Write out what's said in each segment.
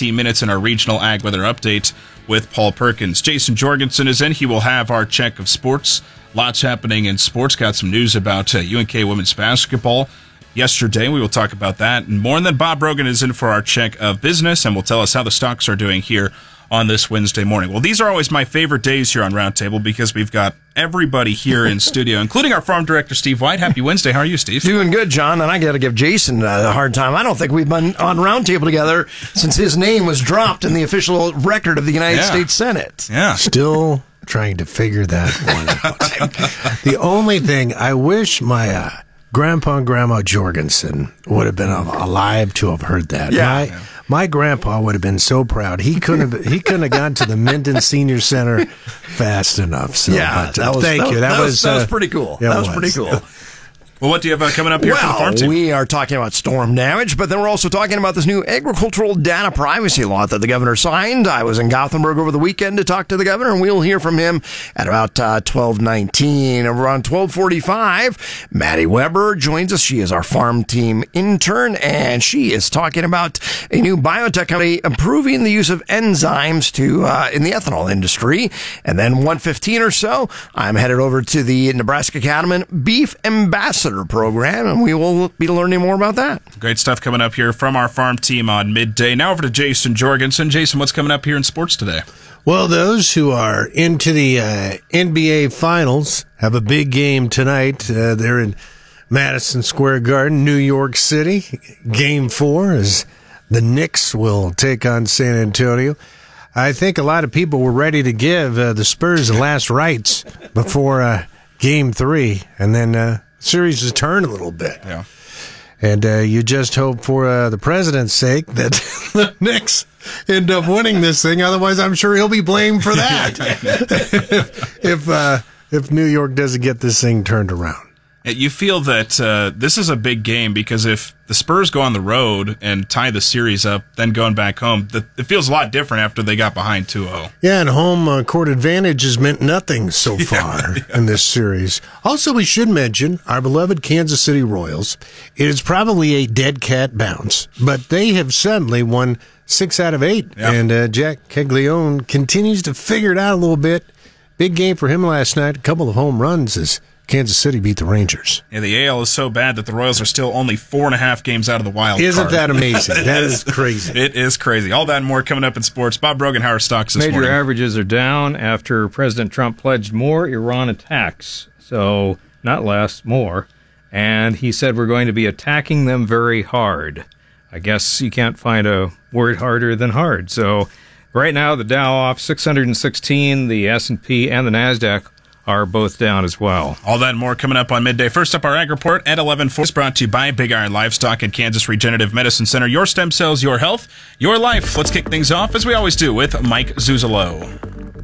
15 minutes in our regional ag weather update with Paul Perkins. Jason Jorgensen is in. He will have our check of sports. Lots happening in sports. Got some news about UNK women's basketball yesterday. We will talk about that and more. And then Bob Brogan is in for our check of business and will tell us how the stocks are doing here on this Wednesday morning. Well, these are always my favorite days here on Roundtable because we've got everybody here in studio, including our farm director, Steve White. Happy Wednesday. How are you, Steve? Doing good, John. And I got to give Jason a hard time. I don't think we've been on Roundtable together since his name was dropped in the official record of the United States Senate. Yeah. Still trying to figure that one out. The only thing, I wish my grandpa and grandma Jorgensen would have been alive to have heard that. Yeah. My grandpa would have been so proud. He couldn't have gone to the Minden Senior Center fast enough. So, yeah, that was pretty cool. Yeah, that was pretty cool. Well, what do you have coming up here for the farm team? We are talking about storm damage, but then we're also talking about this new agricultural data privacy law that the governor signed. I was in Gothenburg over the weekend to talk to the governor, and we'll hear from him at about 12:19. Around 12:45, Maddie Weber joins us. She is our farm team intern, and she is talking about a new biotech company improving the use of enzymes in the ethanol industry. And then 1:15 or so, I'm headed over to the Nebraska Cattlemen Beef Ambassador program, and we will be learning more about that. Great stuff coming up here from our farm team on midday. Now over to Jason Jorgensen. Jason, what's coming up here in sports today? Well, those who are into the NBA Finals have a big game tonight. They're in Madison Square Garden, New York City. Game 4 is the Knicks will take on San Antonio. I think a lot of people were ready to give the Spurs the last rites before Game 3, and then series has turned a little bit. Yeah. And you just hope for the president's sake that the Knicks end up winning this thing. Otherwise, I'm sure he'll be blamed for that if New York doesn't get this thing turned around. You feel that this is a big game because if the Spurs go on the road and tie the series up, then going back home, it feels a lot different after they got behind 2-0. Yeah, and home court advantage has meant nothing so far in this series. Also, we should mention our beloved Kansas City Royals. It is probably a dead cat bounce, but they have suddenly won 6 out of 8, and Jack Caglione continues to figure it out a little bit. Big game for him last night. A couple of home runs as Kansas City beat the Rangers. Yeah, the AL is so bad that the Royals are still only 4.5 games out of the wild card. Isn't that amazing? That is crazy. It is crazy. All that and more coming up in sports. Bob Brogan, how are stocks this morning? Major averages are down after President Trump pledged more Iran attacks. So, not less, more. And he said we're going to be attacking them very hard. I guess you can't find a word harder than hard. So, right now, the Dow off 616, the S&P and the NASDAQ are both down as well. All that and more coming up on midday. First up, our Ag Report at 11:04 is brought to you by Big Iron Livestock and Kansas Regenerative Medicine Center. Your stem cells, your health, your life. Let's kick things off, as we always do, with Mike Zuzolo.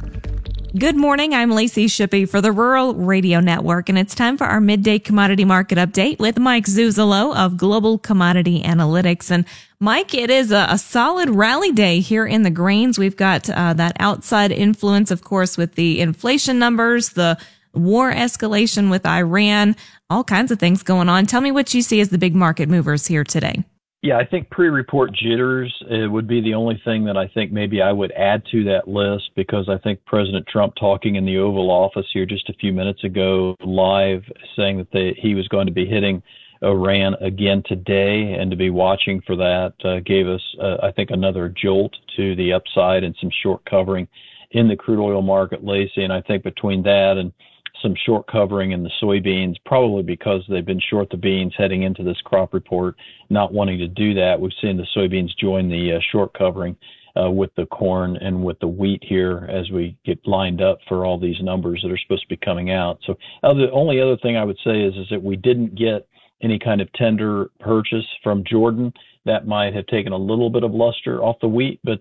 Good morning. I'm Lacey Shippey for the Rural Radio Network, and it's time for our midday commodity market update with Mike Zuzolo of Global Commodity Analytics. And Mike, it is a solid rally day here in the grains. We've got that outside influence, of course, with the inflation numbers, the war escalation with Iran, all kinds of things going on. Tell me what you see as the big market movers here today. Yeah, I think pre-report jitters would be the only thing that I think maybe I would add to that list, because I think President Trump talking in the Oval Office here just a few minutes ago live saying that he was going to be hitting Iran again today, and to be watching for that gave us, I think, another jolt to the upside and some short covering in the crude oil market, Lacey. And I think between that and some short covering in the soybeans, probably because they've been short the beans heading into this crop report, not wanting to do that, we've seen the soybeans join the short covering with the corn and with the wheat here as we get lined up for all these numbers that are supposed to be coming out. So the only other thing I would say is that we didn't get any kind of tender purchase from Jordan. That might have taken a little bit of luster off the wheat, but